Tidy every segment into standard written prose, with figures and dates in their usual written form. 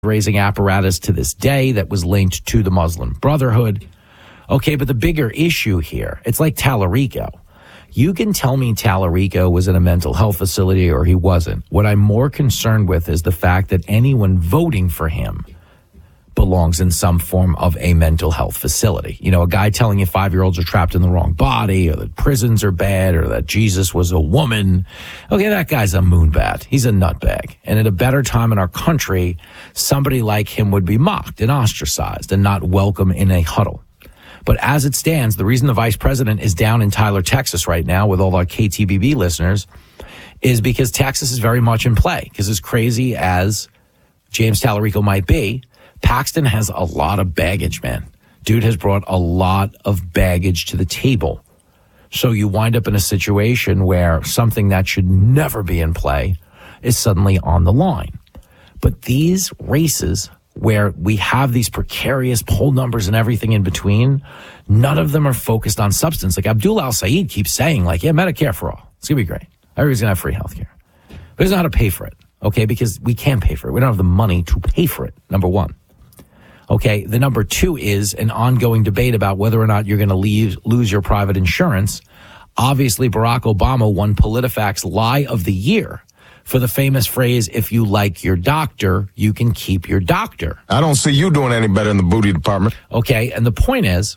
raising apparatus to this day that was linked to the Muslim Brotherhood. Okay, but the bigger issue here, it's like Tallarico. You can tell me Tallarico was in a mental health facility or he wasn't. What I'm more concerned with is the fact that anyone voting for him belongs in some form of a mental health facility. You know, a guy telling you 5-year-olds are trapped in the wrong body, or that prisons are bad, or that Jesus was a woman. Okay, that guy's a moonbat. He's a nutbag. And at a better time in our country, somebody like him would be mocked and ostracized and not welcome in a huddle. But as it stands, the reason the vice president is down in Tyler, Texas right now with all our KTBB listeners is because Texas is very much in play. Because as crazy as James Tallarico might be, Paxton has a lot of baggage, man. Dude has brought a lot of baggage to the table. So you wind up in a situation where something that should never be in play is suddenly on the line. But these races where we have these precarious poll numbers and everything in between, none of them are focused on substance. Like Abdul Al-Sayed keeps saying, like, yeah, Medicare for all. It's going to be great. Everybody's going to have free health care. But he doesn't know how to pay for it, okay, because we can't pay for it. We don't have the money to pay for it, number one. Okay, the number two is an ongoing debate about whether or not you're going to lose your private insurance. Obviously, Barack Obama won PolitiFact's Lie of the Year for the famous phrase, if you like your doctor, you can keep your doctor. I don't see you doing any better in the booty department. Okay, and the point is,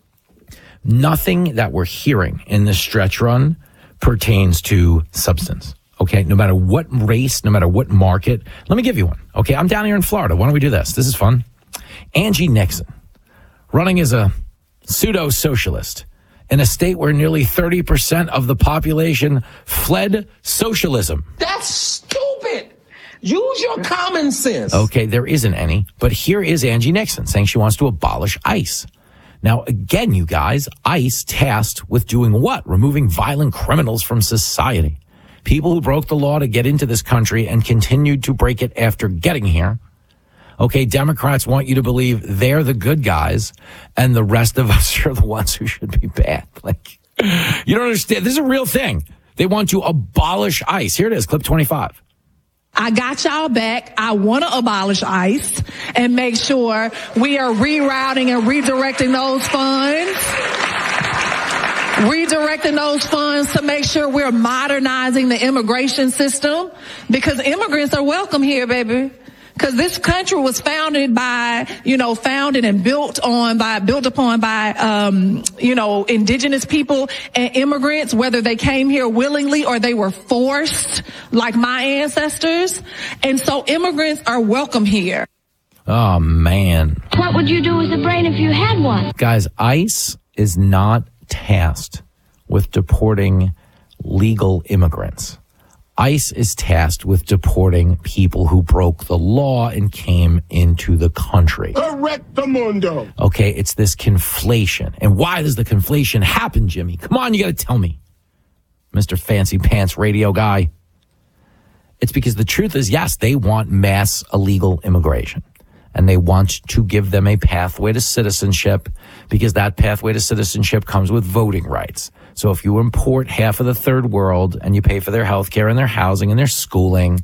nothing that we're hearing in this stretch run pertains to substance. Okay, no matter what race, no matter what market. Let me give you one. Okay, I'm down here in Florida. Why don't we do this? This is fun. Angie Nixon, running as a pseudo-socialist in a state where nearly 30% of the population fled socialism. That's stupid. Use your common sense. Okay, there isn't any. But here is Angie Nixon saying she wants to abolish ICE. Now, again, you guys, ICE tasked with doing what? Removing violent criminals from society. People who broke the law to get into this country and continued to break it after getting here. Okay, Democrats want you to believe they're the good guys and the rest of us are the ones who should be bad. Like, you don't understand. This is a real thing. They want to abolish ICE. Here it is, clip 25. I got y'all back. I want to abolish ICE and make sure we are rerouting and redirecting those funds. Redirecting those funds to make sure we're modernizing the immigration system because immigrants are welcome here, baby. Because this country was founded and built upon by indigenous people and immigrants, whether they came here willingly or they were forced, like my ancestors. And so immigrants are welcome here. Oh, man. What would you do with a brain if you had one? Guys, ICE is not tasked with deporting legal immigrants. ICE is tasked with deporting people who broke the law and came into the country. Correctamundo. Okay, it's this conflation. And why does the conflation happen, Jimmy? Come on, you got to tell me, Mr. Fancy Pants radio guy. It's because the truth is, yes, they want mass illegal immigration. And they want to give them a pathway to citizenship because that pathway to citizenship comes with voting rights. So if you import half of the third world and you pay for their health care and their housing and their schooling,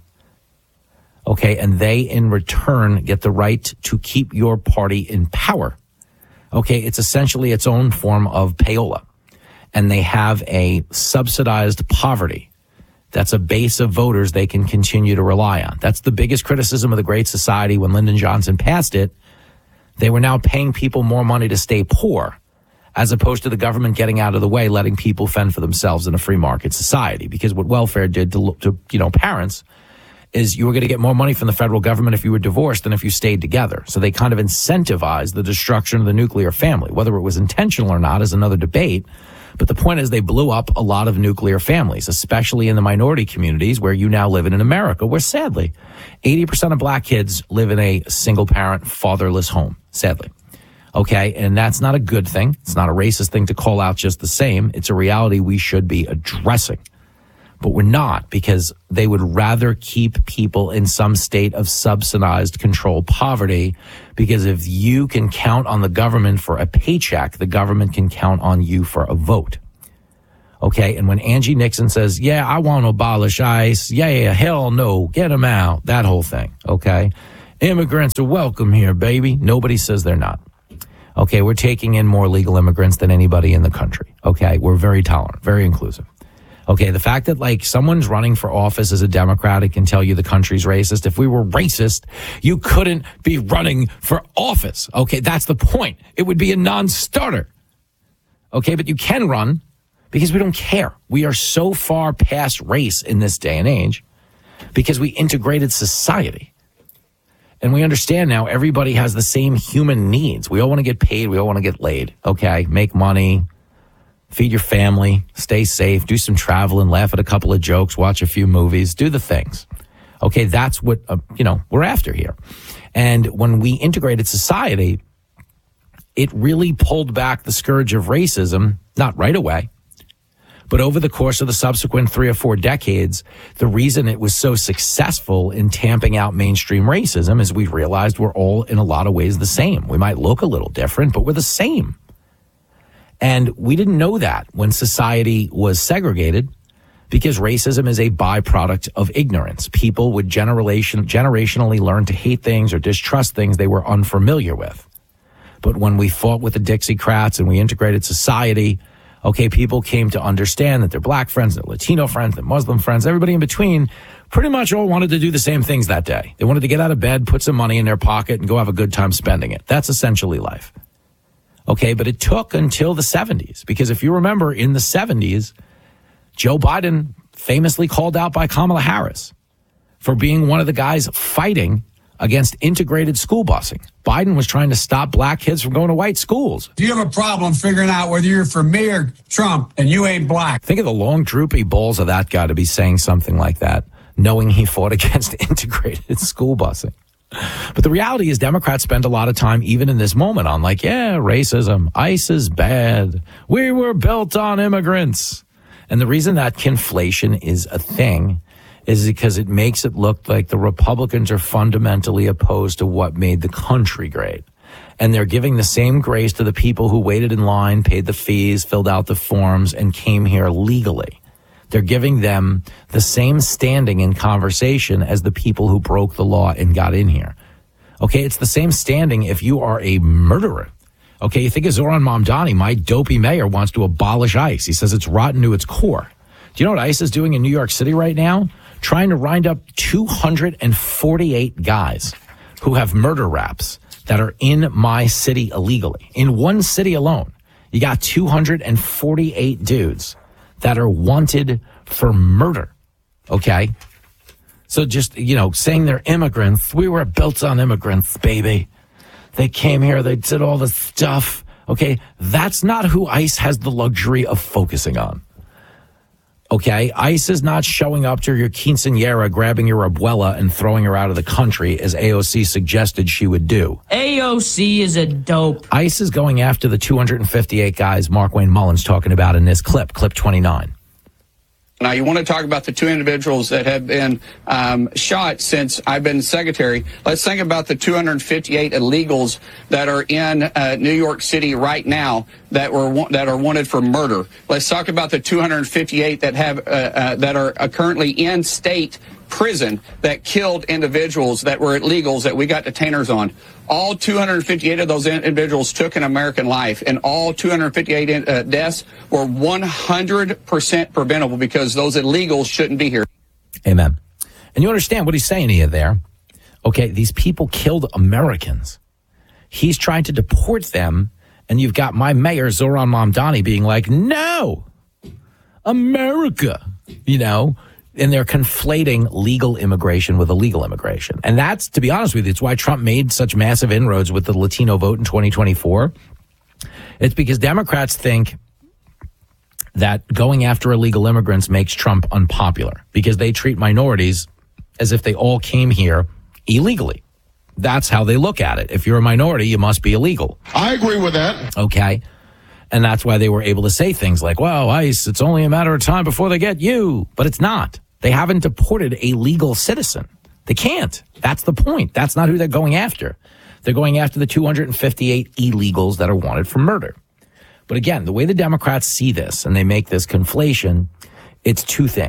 okay, and they in return get the right to keep your party in power, okay, it's essentially its own form of payola. And they have a subsidized poverty. That's a base of voters they can continue to rely on. That's the biggest criticism of the Great Society when Lyndon Johnson passed it. They were now paying people more money to stay poor, as opposed to the government getting out of the way, letting people fend for themselves in a free market society. Because what welfare did to parents is you were going to get more money from the federal government if you were divorced than if you stayed together. So they kind of incentivized the destruction of the nuclear family. Whether it was intentional or not is another debate. But the point is they blew up a lot of nuclear families, especially in the minority communities where you now live in America, where sadly 80% of black kids live in a single parent fatherless home, sadly. Okay, and that's not a good thing. It's not a racist thing to call out just the same. It's a reality we should be addressing. But we're not, because they would rather keep people in some state of subsidized controlled poverty, because if you can count on the government for a paycheck, the government can count on you for a vote. Okay, and when Angie Nixon says, I want to abolish ICE, hell no, get them out, that whole thing, okay? Immigrants are welcome here, baby. Nobody says they're not. Okay, we're taking in more legal immigrants than anybody in the country. Okay, we're very tolerant, very inclusive. Okay, the fact that like someone's running for office as a Democrat and can tell you the country's racist. If we were racist, you couldn't be running for office. Okay, that's the point. It would be a non-starter. Okay, but you can run because we don't care. We are so far past race in this day and age because we integrated society. And we understand now everybody has the same human needs. We all want to get paid. We all want to get laid. Okay, make money. Feed your family, stay safe, do some traveling, laugh at a couple of jokes, watch a few movies, do the things. Okay, that's what, we're after here. And when we integrated society, it really pulled back the scourge of racism, not right away, but over the course of the subsequent 3 or 4 decades. The reason it was so successful in tamping out mainstream racism is we realized we're all in a lot of ways the same. We might look a little different, but we're the same. And we didn't know that when society was segregated because racism is a byproduct of ignorance. People would generationally learn to hate things or distrust things they were unfamiliar with. But when we fought with the Dixiecrats and we integrated society, okay, people came to understand that their black friends, their Latino friends, their Muslim friends, everybody in between pretty much all wanted to do the same things that day. They wanted to get out of bed, put some money in their pocket, and go have a good time spending it. That's essentially life. Okay, but it took until the 70s, because if you remember in the 70s, Joe Biden famously called out by Kamala Harris for being one of the guys fighting against integrated school busing. Biden was trying to stop black kids from going to white schools. Do you have a problem figuring out whether you're for me or Trump and you ain't black? Think of the long droopy balls of that guy to be saying something like that, knowing he fought against integrated school busing. But the reality is Democrats spend a lot of time, even in this moment, on like, yeah, racism, ICE is bad. We were built on immigrants. And the reason that conflation is a thing is because it makes it look like the Republicans are fundamentally opposed to what made the country great. And they're giving the same grace to the people who waited in line, paid the fees, filled out the forms, and came here legally. They're giving them the same standing in conversation as the people who broke the law and got in here. Okay, it's the same standing if you are a murderer. Okay, you think of Zoran Mamdani, my dopey mayor, wants to abolish ICE. He says it's rotten to its core. Do you know what ICE is doing in New York City right now? Trying to round up 248 guys who have murder raps that are in my city illegally. In one city alone, you got 248 dudes that are wanted for murder, okay? So just, saying they're immigrants. We were built on immigrants, baby. They came here, they did all this stuff, okay? That's not who ICE has the luxury of focusing on, okay? ICE is not showing up to your quinceañera, grabbing your abuela and throwing her out of the country as AOC suggested she would do. AOC is a dope. ICE is going after the 258 guys Mark Wayne Mullins talking about in this clip 29. Now, you want to talk about the 2 individuals that have been shot since I've been secretary. Let's think about the 258 illegals that are in New York City right now that are wanted for murder. Let's talk about the 258 that have that are currently in state prison that killed individuals that were illegals that we got detainers on. All 258 of those individuals took an American life, and all 258 deaths were 100% preventable because those illegals shouldn't be here. Amen. And you understand what he's saying to you there. Okay, these people killed Americans. He's trying to deport them, and you've got my mayor, Zoran Mamdani, being like, no, America, and they're conflating legal immigration with illegal immigration. And that's, to be honest with you, it's why Trump made such massive inroads with the Latino vote in 2024. It's because Democrats think that going after illegal immigrants makes Trump unpopular because they treat minorities as if they all came here illegally. That's how they look at it. If you're a minority, you must be illegal. I agree with that. Okay. And that's why they were able to say things like, well, ICE, it's only a matter of time before they get you. But it's not. They haven't deported a legal citizen. They can't. That's the point. That's not who they're going after. They're going after the 258 illegals that are wanted for murder. But again, the way the Democrats see this and they make this conflation, it's 2 things.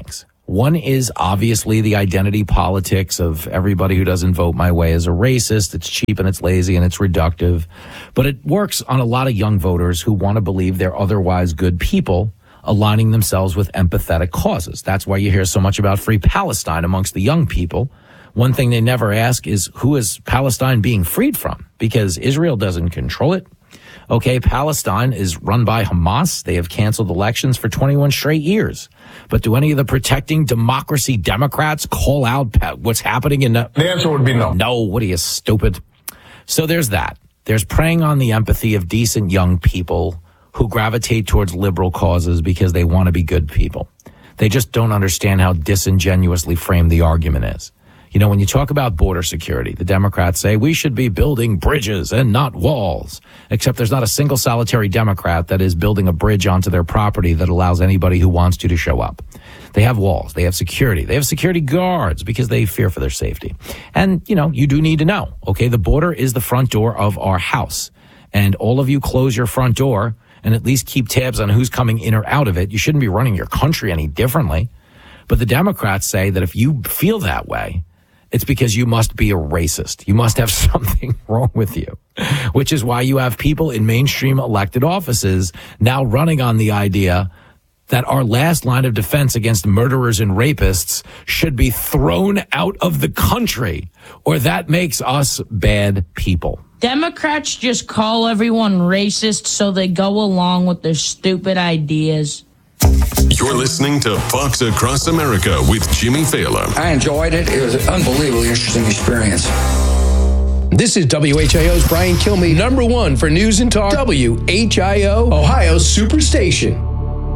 One is obviously the identity politics of everybody who doesn't vote my way is a racist. It's cheap and it's lazy and it's reductive. But it works on a lot of young voters who want to believe they're otherwise good people, aligning themselves with empathetic causes. That's why you hear so much about free Palestine amongst the young people. One thing they never ask is, who is Palestine being freed from? Because Israel doesn't control it. Okay, Palestine is run by Hamas. They have canceled elections for 21 straight years. But do any of the protecting democracy Democrats call out what's happening in the... The answer would be no. No, what are you, stupid? So there's that. There's preying on the empathy of decent young people who gravitate towards liberal causes because they want to be good people. They just don't understand how disingenuously framed the argument is. You know, when you talk about border security, the Democrats say we should be building bridges and not walls, except there's not a single solitary Democrat that is building a bridge onto their property that allows anybody who wants to show up. They have walls. They have security. They have security guards because they fear for their safety. And, you know, you do need to know, okay, the border is the front door of our house. And all of you close your front door and at least keep tabs on who's coming in or out of it. You shouldn't be running your country any differently. But the Democrats say that if you feel that way, it's because you must be a racist. You must have something wrong with you, which is why you have people in mainstream elected offices now running on the idea that our last line of defense against murderers and rapists should be thrown out of the country, or that makes us bad people. Democrats just call everyone racist so they go along with their stupid ideas. You're listening to Fox Across America with Jimmy Fallon. I enjoyed it. It was an unbelievably interesting experience. This is WHIO's Brian Kilmeade, #1 for news and talk. WHIO, Ohio's Superstation.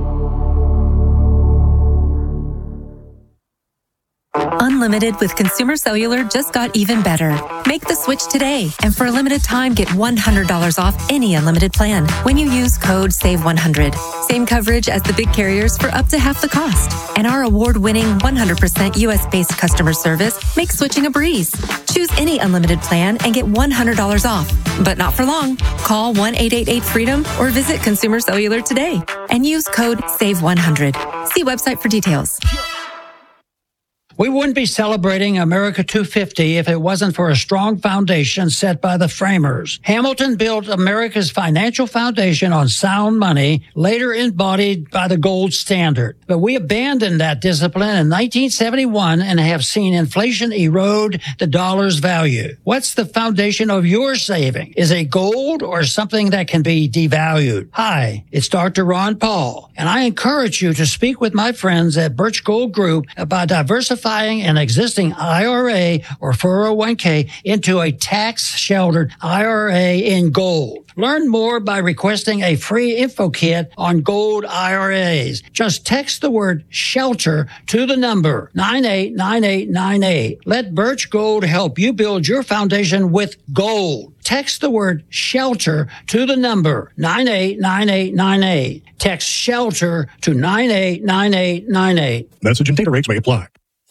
Unlimited with Consumer Cellular just got even better. Make the switch today, and for a limited time, get $100 off any unlimited plan when you use code SAVE100. Same coverage as the big carriers for up to half the cost. And our award-winning 100% U.S.-based customer service makes switching a breeze. Choose any unlimited plan and get $100 off, but not for long. Call 1-888-FREEDOM or visit Consumer Cellular today and use code SAVE100. See website for details. We wouldn't be celebrating America 250 if it wasn't for a strong foundation set by the framers. Hamilton built America's financial foundation on sound money, later embodied by the gold standard. But we abandoned that discipline in 1971 and have seen inflation erode the dollar's value. What's the foundation of your saving? Is it gold or something that can be devalued? Hi, it's Dr. Ron Paul, and I encourage you to speak with my friends at Birch Gold Group about diversifying an existing IRA or 401k into a tax-sheltered IRA in gold. Learn more by requesting a free info kit on gold IRAs. Just text the word shelter to the number 989898. Let Birch Gold help you build your foundation with gold. Text the word shelter to the number 989898. Text shelter to 989898. Message and data rates may apply.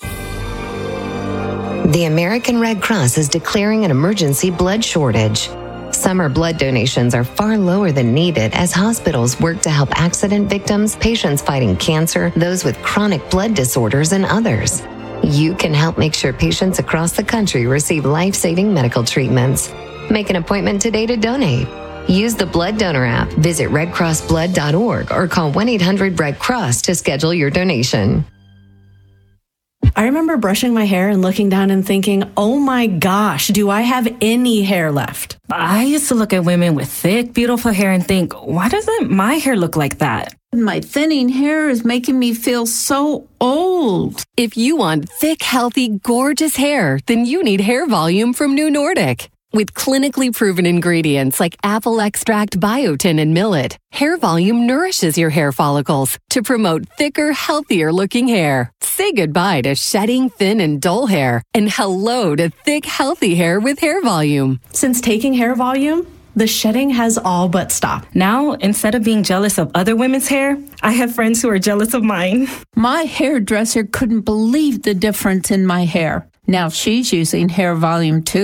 The American Red Cross is declaring an emergency blood shortage. Summer blood donations are far lower than needed as hospitals work to help accident victims, patients fighting cancer, those with chronic blood disorders, and others. You can help make sure patients across the country receive life-saving medical treatments. Make an appointment today to donate. Use the Blood Donor app, visit redcrossblood.org, or call 1-800-RED-CROSS to schedule your donation. I remember brushing my hair and looking down and thinking, oh my gosh, do I have any hair left? I used to look at women with thick, beautiful hair and think, why doesn't my hair look like that? My thinning hair is making me feel so old. If you want thick, healthy, gorgeous hair, then you need Hair Volume from New Nordic. With clinically proven ingredients like apple extract, biotin, and millet, Hair Volume nourishes your hair follicles to promote thicker, healthier-looking hair. Say goodbye to shedding, thin, and dull hair, and hello to thick, healthy hair with Hair Volume. Since taking Hair Volume, the shedding has all but stopped. Now, instead of being jealous of other women's hair, I have friends who are jealous of mine. My hairdresser couldn't believe the difference in my hair. Now she's using Hair Volume too.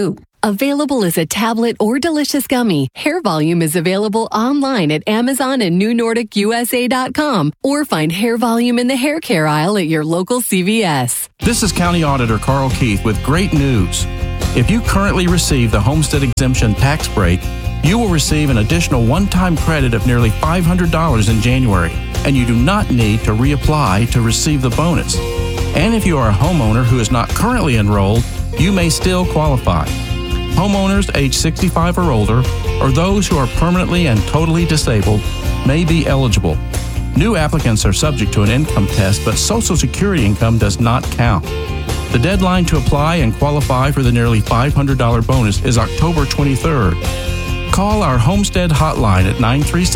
Available as a tablet or delicious gummy, Hair Volume is available online at Amazon and NewNordicUSA.com, or find Hair Volume in the hair care aisle at your local CVS. This is County Auditor Carl Keith with great news. If you currently receive the Homestead Exemption tax break, you will receive an additional one-time credit of nearly $500 in January, and you do not need to reapply to receive the bonus. And if you are a homeowner who is not currently enrolled, you may still qualify. Homeowners age 65 or older, or those who are permanently and totally disabled, may be eligible. New applicants are subject to an income test, but Social Security income does not count. The deadline to apply and qualify for the nearly $500 bonus is October 23rd. Call our Homestead hotline at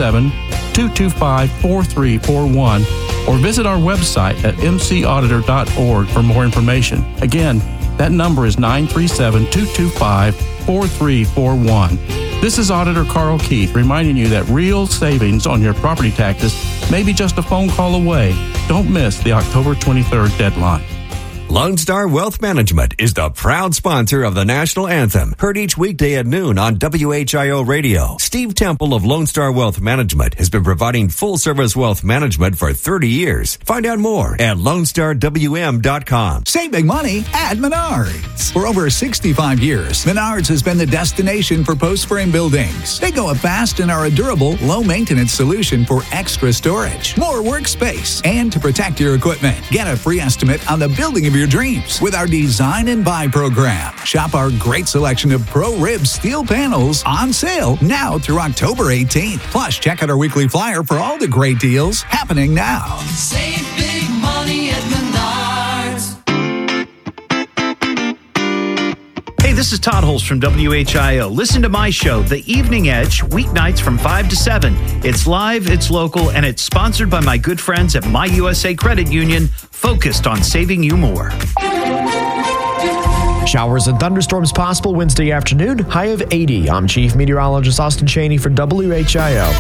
937-225-4341 or visit our website at mcauditor.org for more information. Again, that number is 937-225-4341. This is Auditor Carl Keith reminding you that real savings on your property taxes may be just a phone call away. Don't miss the October 23rd deadline. Lone Star Wealth Management is the proud sponsor of the national anthem, heard each weekday at noon on WHIO Radio. Steve Temple of Lone Star Wealth Management has been providing full-service wealth management for 30 years. Find out more at LoneStarWM.com. Save big money at Menards. For over 65 years, Menards has been the destination for post-frame buildings. They go up fast and are a durable, low-maintenance solution for extra storage, more workspace, and to protect your equipment. Get a free estimate on the building of your dreams with our Design and Buy program. Shop our great selection of Pro Rib steel panels on sale now through October 18th. Plus, check out our weekly flyer for all the great deals happening now. Save big money at Menards. Hey, this is Todd Holst from WHIO. Listen to my show, The Evening Edge, weeknights from 5 to 7. It's live, it's local, and it's sponsored by my good friends at My USA Credit Union, focused on saving you more. Showers and thunderstorms possible Wednesday afternoon, high of 80. I'm Chief Meteorologist Austin Cheney for WHIO.